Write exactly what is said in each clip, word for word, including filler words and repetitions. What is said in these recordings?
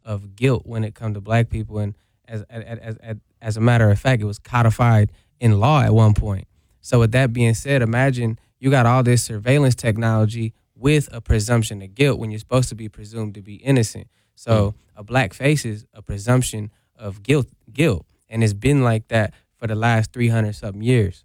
of guilt when it comes to black people. And as, as, as, as, as a matter of fact, it was codified in law at one point. So with that being said, imagine you got all this surveillance technology with a presumption of guilt when you're supposed to be presumed to be innocent. So a black face is a presumption of guilt, guilt. And it's been like that for the last three hundred something years.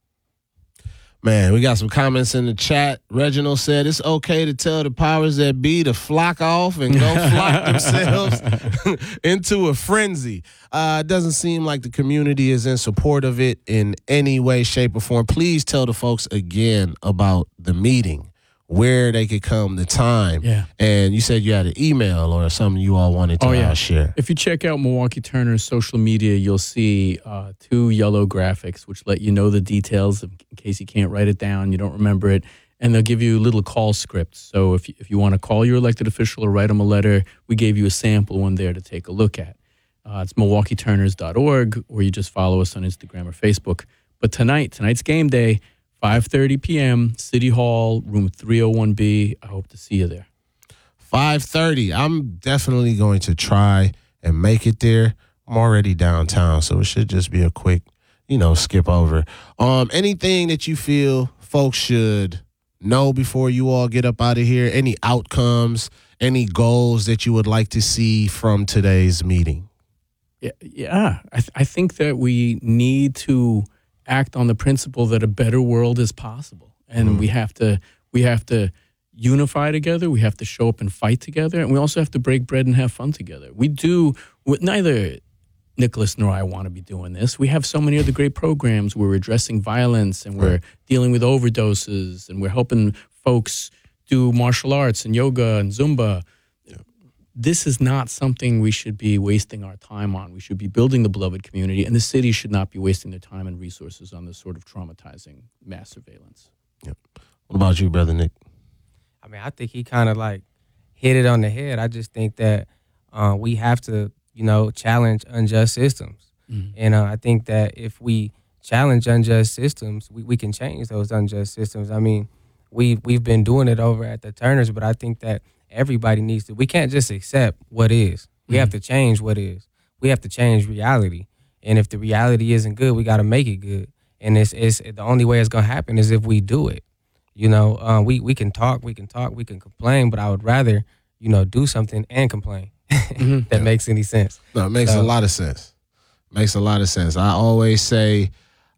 Man, we got some comments in the chat. Reginald said it's okay to tell the powers that be to flock off and go flock themselves into a frenzy. Uh, it doesn't seem like the community is in support of it in any way, shape, or form. Please tell the folks again about the meeting, where they could come, the time. Yeah. And you said you had an email or something you all wanted to oh, yeah. uh, share. If you check out Milwaukee Turner's social media, you'll see uh, two yellow graphics which let you know the details in case you can't write it down, you don't remember it. And they'll give you little call scripts. So if you, if you want to call your elected official or write them a letter, we gave you a sample one there to take a look at. Uh, it's milwaukee turners dot org, or you just follow us on Instagram or Facebook. But tonight, tonight's game day, five thirty p.m., City Hall, room three oh one B. I hope to see you there. five thirty. I'm definitely going to try and make it there. I'm already downtown, so it should just be a quick, you know, skip over. Um, anything that you feel folks should know before you all get up out of here? Any outcomes, any goals that you would like to see from today's meeting? Yeah, yeah. I, th- I think that we need to act on the principle that a better world is possible, and mm. we have to we have to unify together. We have to show up and fight together, and we also have to break bread and have fun together. We do. Neither Nicholas nor I want to be doing this. We have so many other great programs where we're addressing violence and we're right. dealing with overdoses, and we're helping folks do martial arts and yoga and Zumba. This is not something we should be wasting our time on. We should be building the beloved community, and the city should not be wasting their time and resources on this sort of traumatizing mass surveillance. Yep. What about you, Brother Nick? I mean, I think he kind of like hit it on the head. I just think that uh, we have to, you know, challenge unjust systems. Mm-hmm. And uh, I think that if we challenge unjust systems, we, we can change those unjust systems. I mean, we, we've been doing it over at the Turners, but I think that everybody needs to. We can't just accept what is. We mm-hmm. have to change what is. We have to change reality. And if the reality isn't good, we got to make it good. And it's it's the only way it's gonna happen is if we do it. You know, uh, we we can talk, we can talk, we can complain, but I would rather, you know, do something and complain. mm-hmm. That yeah. makes any sense. No, it makes so, a lot of sense. Makes a lot of sense. I always say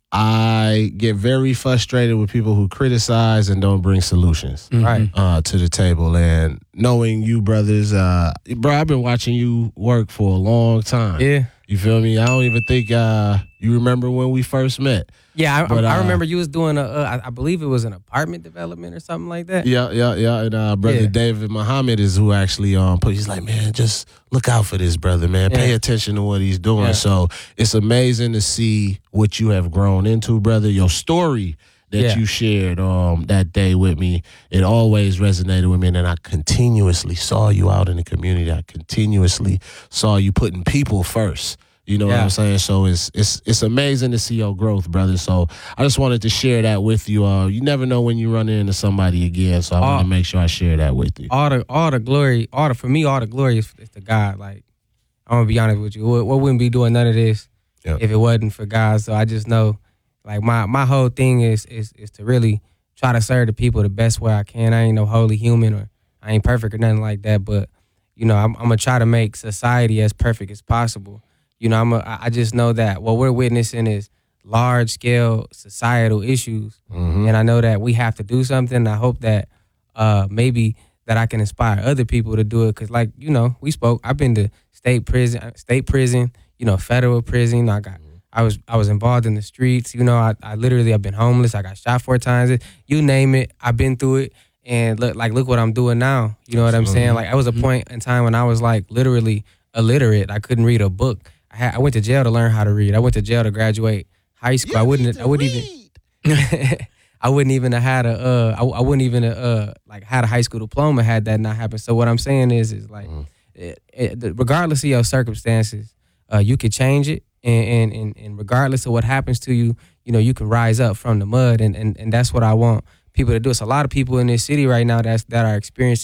I get very frustrated with people who criticize and don't bring solutions mm-hmm. right. uh, to the table. And knowing you brothers, uh, bro, I've been watching you work for a long time. Yeah. You feel me? I don't even think uh, you remember when we first met. Yeah, I, but, I uh, remember you was doing, a, uh, I believe it was an apartment development or something like that. Yeah, yeah, yeah. And uh, Brother yeah. David Muhammad is who actually um, put, he's like, man, just look out for this brother, man. Yeah. Pay attention to what he's doing. Yeah. So it's amazing to see what you have grown into, brother. Your story that yeah. you shared um, that day with me, it always resonated with me. And I continuously saw you out in the community. I continuously saw you putting people first. You know yeah. what I'm saying? So it's it's it's amazing to see your growth, brother. So I just wanted to share that with you. Uh, you never know when you run into somebody again, so I want to make sure I share that with you. All the all the glory, all the for me, all the glory is, is to God. Like, I'm gonna be honest with you, we, we wouldn't be doing none of this yep. if it wasn't for God. So I just know, like my my whole thing is is is to really try to serve the people the best way I can. I ain't no holy human, or I ain't perfect or nothing like that. But you know, I'm, I'm gonna try to make society as perfect as possible. You know, I'm a, I just know that what we're witnessing is large-scale societal issues, mm-hmm. and I know that we have to do something. I hope that uh, maybe that I can inspire other people to do it, because, like, you know, we spoke. I've been to state prison, state prison, you know, federal prison. You know, I got, I was, I was involved in the streets. You know, I, I literally, I've been homeless. I got shot four times. You name it, I've been through it. And look, like, look what I'm doing now. You know what I'm saying? Like, I was a point in time when I was like literally illiterate. I couldn't read a book. I, had, I went to jail to learn how to read. I went to jail to graduate high school. You I wouldn't. I wouldn't read. even. I wouldn't even have had a. Uh, I, I wouldn't even uh like had a high school diploma had that not happened. So what I'm saying is, is like, mm. it, it, regardless of your circumstances, uh, you could change it, and, and and and regardless of what happens to you, you know, you can rise up from the mud, and and and that's what I want people to do. It's a lot of people in this city right now that's that are experiencing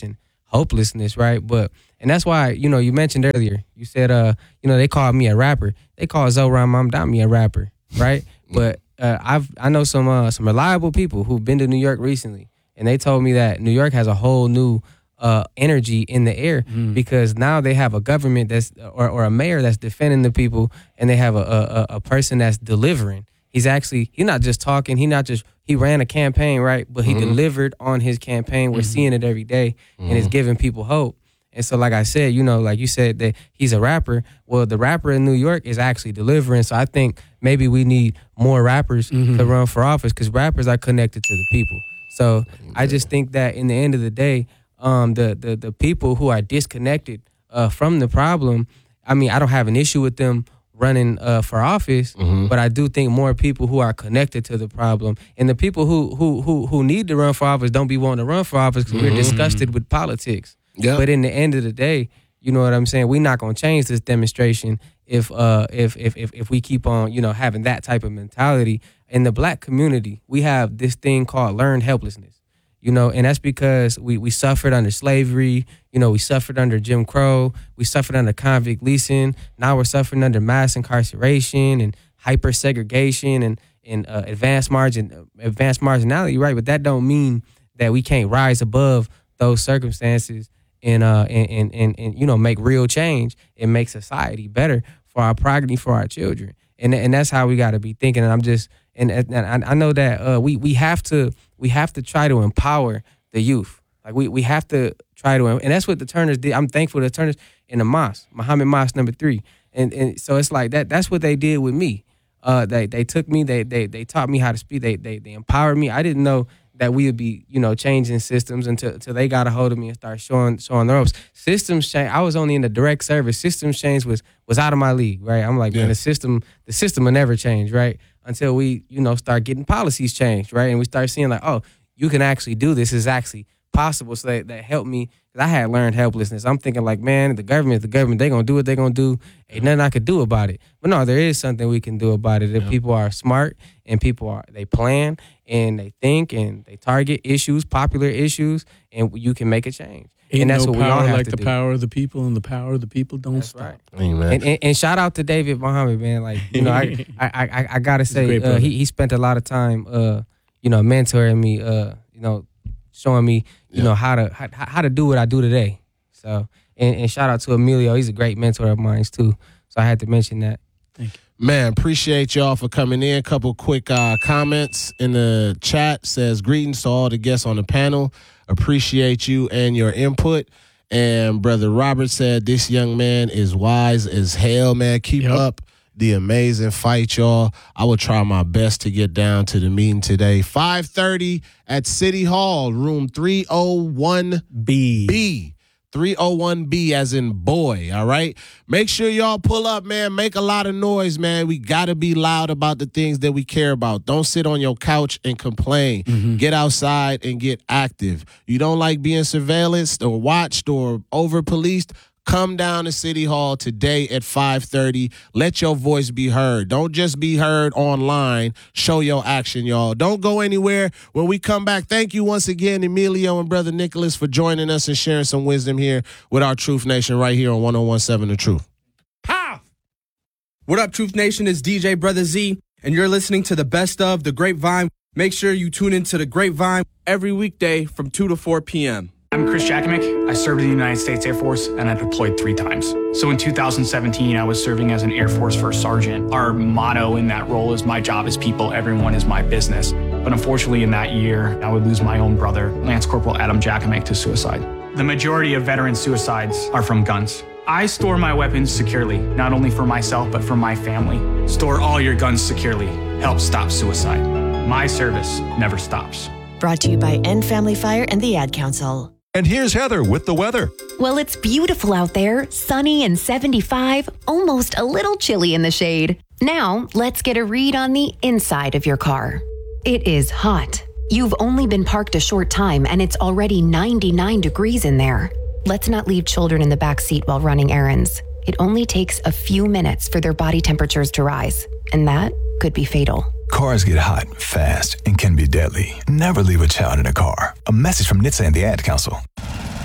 hopelessness, right? But and that's why, you know, you mentioned earlier, you said, uh, you know, they called me a rapper. They call Zoran Mamdani a rapper, right? But uh, I've I know some uh, some reliable people who've been to New York recently, and they told me that New York has a whole new uh, energy in the air mm. because now they have a government that's or, or a mayor that's defending the people, and they have a, a a person that's delivering. He's actually he's not just talking. He not just he ran a campaign, right? But he mm-hmm. delivered on his campaign. We're mm-hmm. seeing it every day, mm-hmm. and it's giving people hope. And so, like I said, you know, like you said that he's a rapper. Well, the rapper in New York is actually delivering. So I think maybe we need more rappers mm-hmm. to run for office because rappers are connected to the people. So yeah. I just think that in the end of the day, um, the the the people who are disconnected uh, from the problem, I mean, I don't have an issue with them running uh, for office, mm-hmm. but I do think more people who are connected to the problem, and the people who who who who need to run for office don't be wanting to run for office because mm-hmm. we're disgusted with politics. Yep. But in the end of the day, you know what I'm saying? We're not gonna change this demonstration if uh if if if if we keep on, you know, having that type of mentality. In the black community, we have this thing called learned helplessness. You know, and that's because we, we suffered under slavery. You know, we suffered under Jim Crow. We suffered under convict leasing. Now we're suffering under mass incarceration and hyper segregation and and uh, advanced margin advanced marginality. Right, but that don't mean that we can't rise above those circumstances and uh and and and, and you know make real change and make society better for our progeny, for our children. And and that's how we got to be thinking. And I'm just and, and I know that uh, we we have to. We have to try to empower the youth. Like we, we have to try to, and that's what the Turners did. I'm thankful the Turners in the mosque, Muhammad Mosque number three, and and so it's like that. That's what they did with me. Uh, they they took me. They they they taught me how to speak. They they they empowered me. I didn't know that we would be you know changing systems until until they got a hold of me and started showing showing the ropes. Systems change. I was only in the direct service. Systems change was was out of my league. Right. I'm like yeah. man, the system the system will never change. Right. Until we, you know, start getting policies changed, right? And we start seeing like, oh, you can actually do this. It's actually possible. So that, that helped me. Because I had learned helplessness. I'm thinking like, man, the government, the government, they're going to do what they're going to do. Ain't nothing I could do about it. But no, there is something we can do about it. If yeah. people are smart and people are, they plan and they think and they target issues, popular issues, and you can make a change. Ain't and that's no what we all have like to the do. power of the people, and the power of the people don't that's stop. Right. Amen. And, and, and shout out to David Muhammad, man. Like you know, I I I, I gotta say, uh, he he spent a lot of time, uh, you know, mentoring me, uh, you know, showing me, you yeah. know, how to how, how to do what I do today. So and, and shout out to Emilio, he's a great mentor of mine too. So I had to mention that. Thank you. Man, appreciate y'all for coming in. Couple quick uh, comments in the chat says greetings to all the guests on the panel. Appreciate you and your input. And Brother Robert said, this young man is wise as hell, man. Keep yep. up the amazing fight, y'all. I will try my best to get down to the meeting today. five thirty at City Hall, room three oh one B. B. three oh one B as in boy, all right? Make sure y'all pull up, man. Make a lot of noise, man. We got to be loud about the things that we care about. Don't sit on your couch and complain. Mm-hmm. Get outside and get active. You don't like being surveillanced or watched or over-policed? Come down to City Hall today at five thirty. Let your voice be heard. Don't just be heard online. Show your action, y'all. Don't go anywhere. When we come back, thank you once again, Emilio and Brother Nicholas, for joining us and sharing some wisdom here with our Truth Nation right here on one oh one point seven The Truth. Pow! What up, Truth Nation? It's D J Brother Z, and you're listening to the best of The Grapevine. Make sure you tune into The Grapevine every weekday from two to four p.m. I'm Chris Jakomick. I served in the United States Air Force, and I deployed three times. So in two thousand seventeen, I was serving as an Air Force First Sergeant. Our motto in that role is, my job is people, everyone is my business. But unfortunately, in that year, I would lose my own brother, Lance Corporal Adam Jakomick, to suicide. The majority of veteran suicides are from guns. I store my weapons securely, not only for myself, but for my family. Store all your guns securely. Help stop suicide. My service never stops. Brought to you by End Family Fire and the Ad Council. And here's Heather with the weather. Well, it's beautiful out there, sunny and seventy-five, almost a little chilly in the shade. Now, let's get a read on the inside of your car. It is hot. You've only been parked a short time and it's already ninety-nine degrees in there. Let's not leave children in the back seat while running errands. It only takes a few minutes for their body temperatures to rise, and that could be fatal. Cars get hot, fast, and can be deadly. Never leave a child in a car. A message from N H T S A and the Ad Council.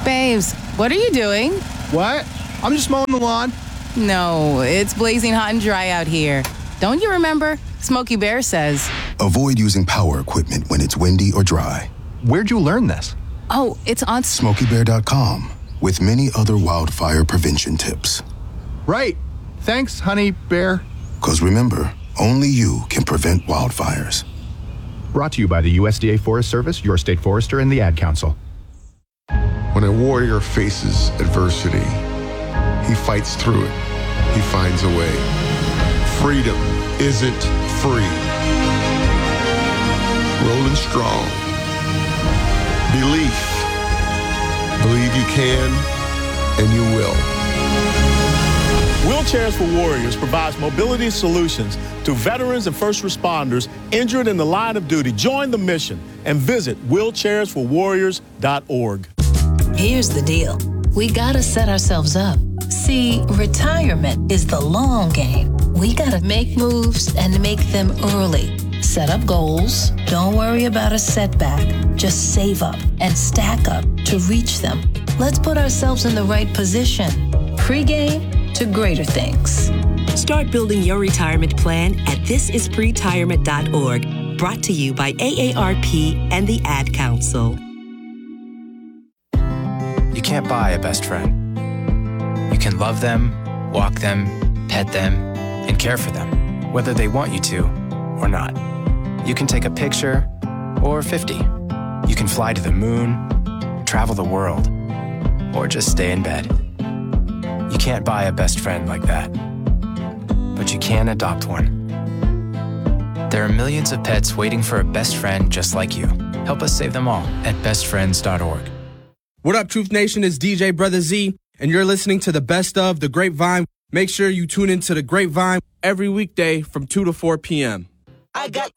Babes, what are you doing? What? I'm just mowing the lawn. No, it's blazing hot and dry out here. Don't you remember? Smokey Bear says. Avoid using power equipment when it's windy or dry. Where'd you learn this? Oh, it's on Smokey Bear dot com with many other wildfire prevention tips. Right. Thanks, honey bear. Because remember, only you can prevent wildfires. Brought to you by the U S D A Forest Service, your state forester, and the Ad Council. When a warrior faces adversity, he fights through it. He finds a way. Freedom isn't free. Rolling strong. Belief. Believe you can, and you will. Wheelchairs for Warriors provides mobility solutions to veterans and first responders injured in the line of duty. Join the mission and visit wheelchairs for warriors dot org. Here's the deal. We gotta set ourselves up. See, retirement is the long game. We gotta make moves and make them early. Set up goals. Don't worry about a setback. Just save up and stack up to reach them. Let's put ourselves in the right position. Pre-game to greater things. Start building your retirement plan at this is pretirement dot org. Brought to you by A A R P and the Ad Council. You can't buy a best friend. You can love them, walk them, pet them, and care for them, whether they want you to or not. You can take a picture or fifty. You can fly to the moon, travel the world, or just stay in bed. You can't buy a best friend like that, but you can adopt one. There are millions of pets waiting for a best friend just like you. Help us save them all at best friends dot org. What up, Truth Nation? It's D J Brother Z, and you're listening to the best of The Grapevine. Make sure you tune into The Grapevine every weekday from two to four p.m. I got